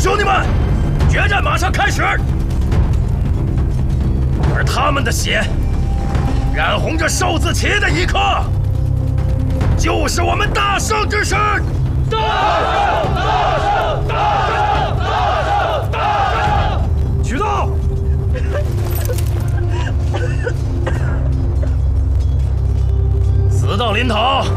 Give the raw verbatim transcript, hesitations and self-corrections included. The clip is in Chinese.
兄弟们，决战马上开始！而他们的血染红这寿字旗的一刻，就是我们大胜之时！大胜！大胜！大胜！大胜！大胜！举刀！死到临头，